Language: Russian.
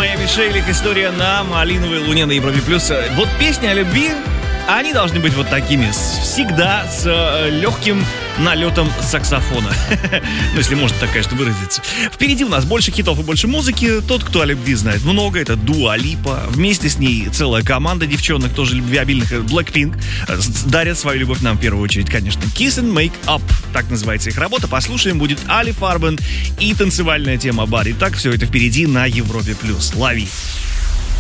Майами Шейл, их история на малиновой луне на Европе плюс. Вот песни о любви, они должны быть вот такими. Всегда с легким налетом саксофона. Ну, если можно так, конечно, выразиться. Впереди у нас больше хитов и больше музыки. Тот, кто о любви знает много, это Дуа Липа. Вместе с ней целая команда девчонок, тоже любвеобильных, Blackpink, дарят свою любовь нам в первую очередь, конечно. Kiss and Make Up, так называется их работа. Послушаем, будет Али Фарбен и танцевальная тема Барри. Так, все это впереди на Европе+. Лови.